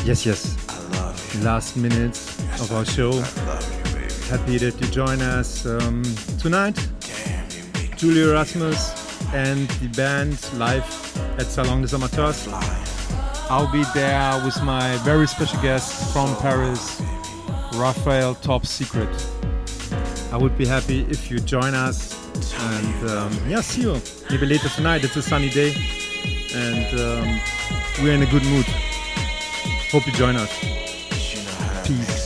Yes. Last minutes of our show. Happy that you join us tonight. Julie Erasmus and the band live at Salon des Amateurs. I'll be there with my very special guest from Paris, Raphael Top Secret. I would be happy if you join us, and see you maybe later tonight. It's a sunny day and we're in a good mood. Hope you join us. Peace.